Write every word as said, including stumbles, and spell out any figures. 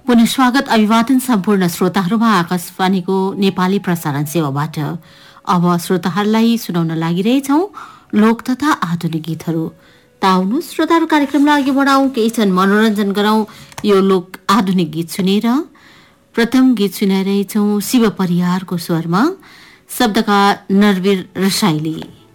पुनः स्वागत अभिवादन सम्पूर्ण श्रोताहरूमा आकाशवाणीको नेपाली प्रसारण सेवाबाट। अब श्रोताहरूलाई सुनाउन लागिरहेछौं लोक तथा आधुनिक गीतहरू। ताउनु श्रोताहरू कार्यक्रमलाई अघि बढाउँ, केही क्षण मनोरञ्जन गराउँ यो लोक आधुनिक गीत सुनेर। प्रथम गीत सुनाइरहेछौं शिव परियारको स्वरमा, शब्दका नरवीर रसाइली।